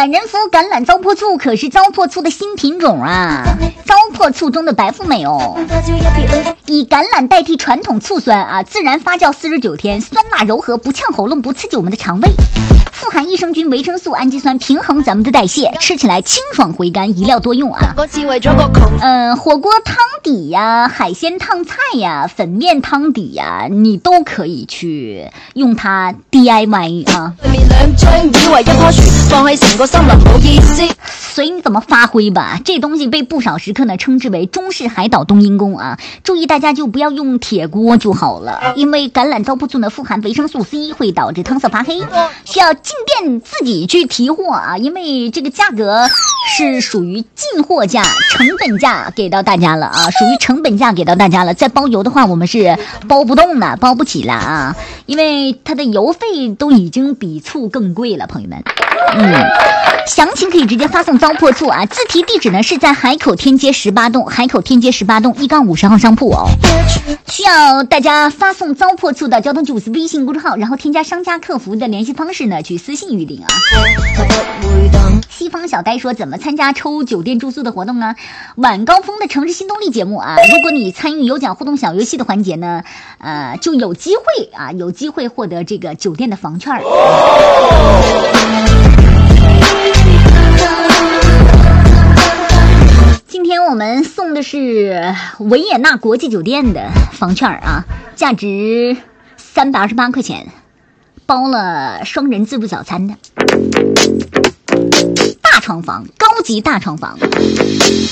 懒人肤橄榄糟粕醋可是糟粕醋的新品种啊，糟粕醋中的白富美哦，以橄榄代替传统醋酸啊，自然发酵49天，酸辣柔和，不呛喉咙，不刺激我们的肠胃。富含益生菌、维生素、氨基酸，平衡咱们的代谢，吃起来清爽回甘，一料多用啊。火锅汤底呀、海鲜烫菜呀、粉面汤底呀，你都可以去用它 DIY 啊。随你怎么发挥吧，这东西被不少食客呢称之为中式海岛冬阴功啊。注意大家就不要用铁锅就好了，因为橄榄糟粕醋呢富含维生素 C， 会导致汤色发黑，需要进店自己去提货啊，因为这个价格是属于进货价、成本价给到大家了啊，属于成本价给到大家了。再包邮的话，我们是包不动了，包不起了啊，因为它的邮费都已经比醋更贵了，朋友们。详情可以直接发送糟粕醋啊，自提地址呢是在海口天街18栋，海口天街18栋1-50号商铺哦。需要大家发送糟粕醋到交通954微信公众号，然后添加商家客服的联系方式呢去私信预定啊。西方小呆说怎么参加抽酒店住宿的活动呢？晚高峰的城市新动力节目啊，如果你参与有奖互动小游戏的环节呢，就有机会啊，有机会获得这个酒店的房券。今天我们送的是维也纳国际酒店的房券啊，价值328块钱，包了双人自助早餐的大床房，高级大床房，